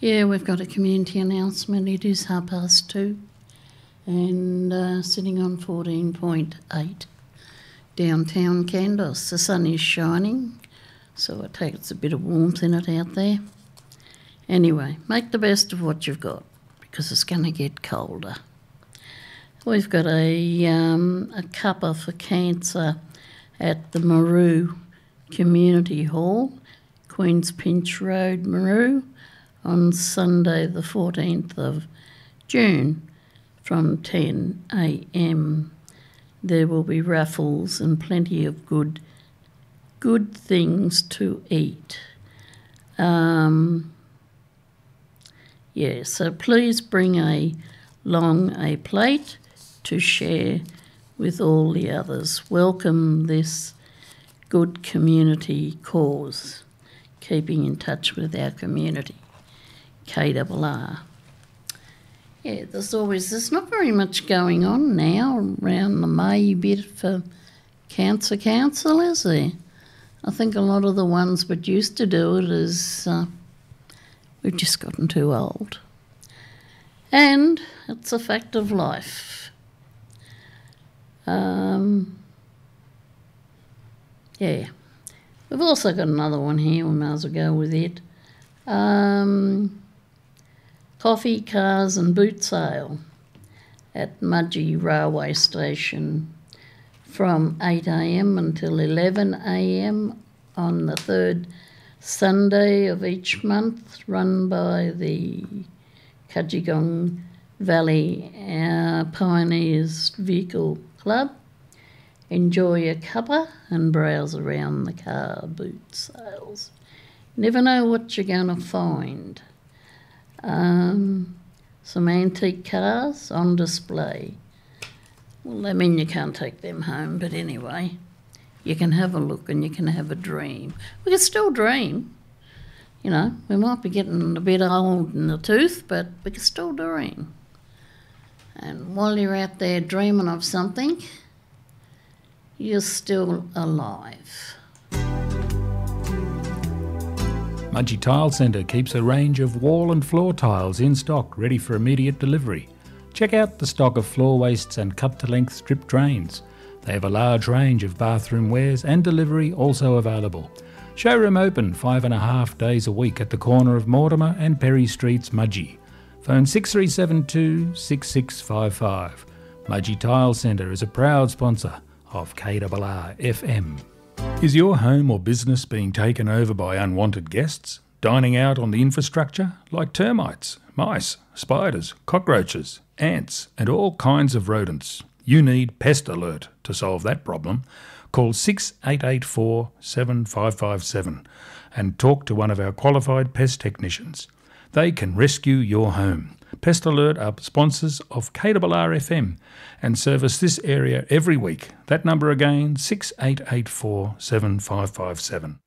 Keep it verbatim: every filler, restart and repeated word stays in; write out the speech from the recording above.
Yeah, we've got a community announcement. It is half past two and uh, sitting on fourteen point eight. Downtown Kandos. The sun is shining, so I take it's a bit of warmth in it out there. Anyway, make the best of what you've got because it's going to get colder. We've got a, um, a cuppa for cancer at the Maru Community Hall, Queens Pinch Road, Maru, on Sunday the fourteenth of June from ten a m. There will be raffles and plenty of good good things to eat. Um, yeah, so please bring a long a plate to share with all the others. Welcome this good community cause, keeping in touch with our community, K R R. Yeah, there's always, there's not very much going on now around the May bit for Cancer Council, is there? I think a lot of the ones that used to do it is, uh, we've just gotten too old. And it's a fact of life. Um, yeah. We've also got another one here, we might as well go with it. Um... Coffee, cars and boot sale at Mudgee Railway Station from eight a m until eleven a m on the third Sunday of each month, run by the Cudgegong Valley uh, Pioneers Vehicle Club. Enjoy a cuppa and browse around the car boot sales. Never know what you're going to find. Um, some antique cars on display. Well, I mean, you can't take them home, but anyway, you can have a look and you can have a dream. We can still dream. You know, we might be getting a bit old in the tooth, but we can still dream. And while you're out there dreaming of something, you're still alive. Mudgee Tile Centre keeps a range of wall and floor tiles in stock ready for immediate delivery. Check out the stock of floor wastes and cut-to-length strip drains. They have a large range of bathroom wares and delivery also available. Showroom open five and a half days a week at the corner of Mortimer and Perry Streets, Mudgee. Phone six three seven two, six six five five. Mudgee Tile Centre is a proud sponsor of K R R F M. Is your home or business being taken over by unwanted guests, dining out on the infrastructure like termites, mice, spiders, cockroaches, ants and all kinds of rodents? You need Pest Alert to solve that problem. Call six eight eight four, seven five five seven and talk to one of our qualified pest technicians. They can rescue your home. Pest Alert are sponsors of K R R F M and service this area every week. That number again, six eight eight four, seven five five seven.